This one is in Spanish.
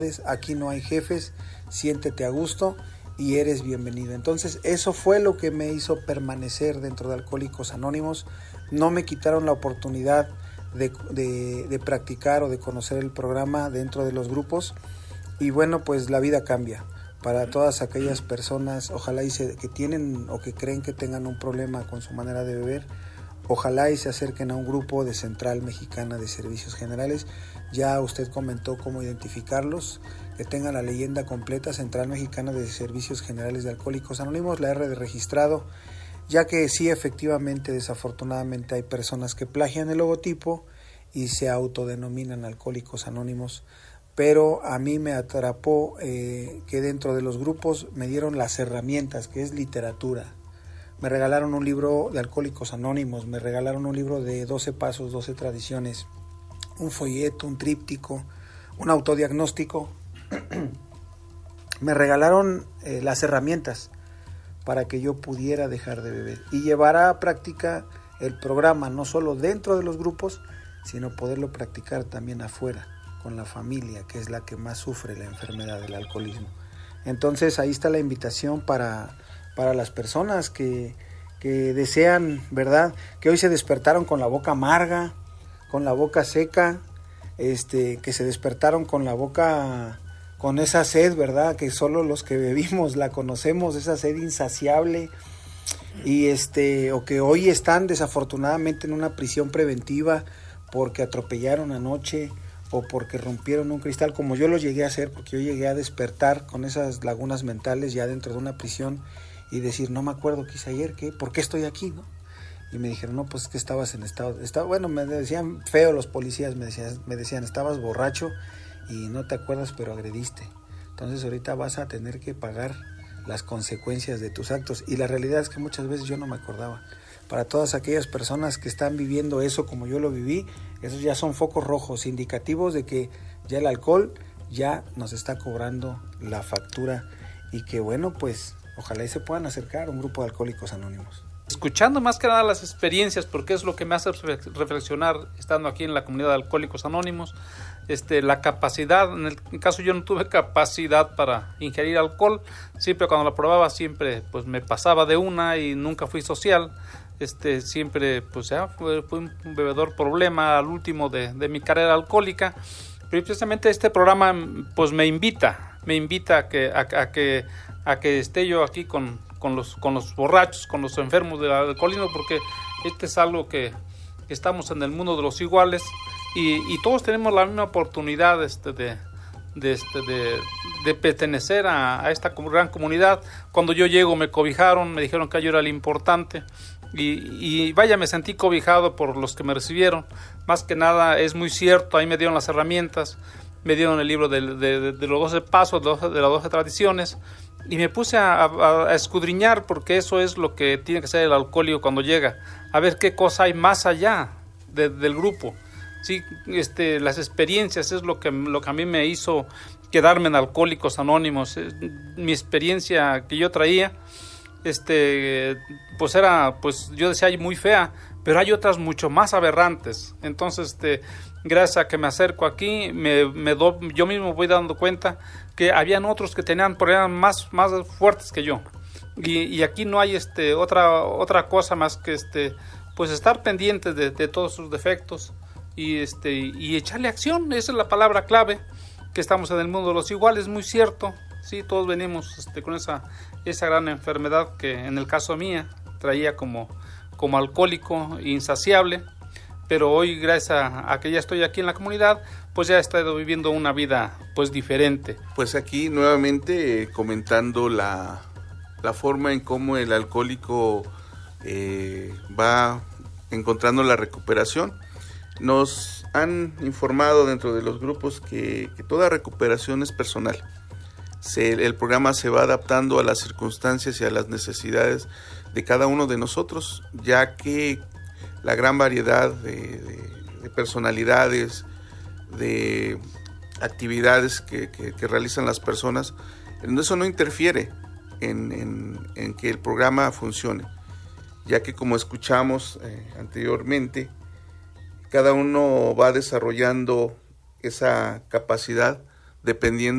Aquí no hay jefes, siéntete a gusto y eres bienvenido. Entonces eso fue lo que me hizo permanecer dentro de Alcohólicos Anónimos. No me quitaron la oportunidad de practicar o de conocer el programa dentro de los grupos. Y bueno, pues la vida cambia. Para todas aquellas personas, ojalá que tienen o que creen que tengan un problema con su manera de beber, ojalá y se acerquen a un grupo de Central Mexicana de Servicios Generales. Ya usted comentó cómo identificarlos, que tengan la leyenda completa, Central Mexicana de Servicios Generales de Alcohólicos Anónimos, la R de registrado, ya que sí, efectivamente, desafortunadamente hay personas que plagian el logotipo y se autodenominan Alcohólicos Anónimos, pero a mí me atrapó que dentro de los grupos me dieron las herramientas, que es literatura. Me regalaron un libro de Alcohólicos Anónimos, me regalaron un libro de 12 pasos, 12 tradiciones, un folleto, un tríptico, un autodiagnóstico. Me regalaron las herramientas para que yo pudiera dejar de beber y llevar a práctica el programa, no solo dentro de los grupos, sino poderlo practicar también afuera, con la familia, que es la que más sufre la enfermedad del alcoholismo. Entonces ahí está la invitación para las personas que desean, ¿verdad?, que hoy se despertaron con la boca amarga, con la boca seca, que se despertaron con la boca, con esa sed, ¿verdad?, que solo los que bebimos la conocemos, esa sed insaciable, y o que hoy están desafortunadamente en una prisión preventiva porque atropellaron anoche o porque rompieron un cristal, como yo lo llegué a hacer, porque yo llegué a despertar con esas lagunas mentales ya dentro de una prisión y decir, no me acuerdo qué hice ayer, ¿por qué estoy aquí?, ¿no? Y me dijeron, no, pues es que estabas en estado... Bueno, me decían feo los policías, me decían, estabas borracho y no te acuerdas, pero agrediste. Entonces ahorita vas a tener que pagar las consecuencias de tus actos. Y la realidad es que muchas veces yo no me acordaba. Para todas aquellas personas que están viviendo eso como yo lo viví, esos ya son focos rojos, indicativos de que ya el alcohol ya nos está cobrando la factura. Y que bueno, pues ojalá y se puedan acercar a un grupo de Alcohólicos Anónimos. Escuchando más que nada las experiencias, porque es lo que me hace reflexionar estando aquí en la comunidad de Alcohólicos Anónimos, la capacidad, en el caso yo no tuve capacidad para ingerir alcohol, siempre cuando la probaba siempre pues me pasaba de una y nunca fui social, siempre pues ya fui un bebedor problema al último de mi carrera alcohólica, pero precisamente este programa pues me invita a que esté yo aquí con los borrachos, con los enfermos del alcoholismo, porque es algo que estamos en el mundo de los iguales y todos tenemos la misma oportunidad de pertenecer a esta gran comunidad. Cuando yo llego me cobijaron, me dijeron que yo era el importante y vaya, me sentí cobijado por los que me recibieron. Más que nada es muy cierto, ahí me dieron las herramientas, me dieron el libro de los 12 pasos, de las 12 tradiciones, y me puse a escudriñar, porque eso es lo que tiene que ser el alcohólico cuando llega, a ver qué cosa hay más allá del grupo. Sí, las experiencias es lo que a mí me hizo quedarme en Alcohólicos Anónimos. Mi experiencia que yo traía, pues era, pues yo decía, muy fea, pero hay otras mucho más aberrantes. Entonces, gracias a que me acerco aquí, yo mismo voy dando cuenta que habían otros que tenían problemas más fuertes que yo. Y aquí no hay otra cosa más que pues estar pendientes de todos sus defectos y echarle acción. Esa es la palabra clave, que estamos en el mundo de los iguales, muy cierto. Sí, todos venimos con esa gran enfermedad que en el caso mía traía como alcohólico insaciable, pero hoy gracias a que ya estoy aquí en la comunidad, pues ya he estado viviendo una vida pues diferente. Pues aquí nuevamente comentando la forma en cómo el alcohólico va encontrando la recuperación. Nos han informado dentro de los grupos que toda recuperación es personal. El programa se va adaptando a las circunstancias y a las necesidades de cada uno de nosotros, ya que la gran variedad de personalidades, de actividades que realizan las personas, eso no interfiere en que el programa funcione, ya que como escuchamos anteriormente, cada uno va desarrollando esa capacidad dependiendo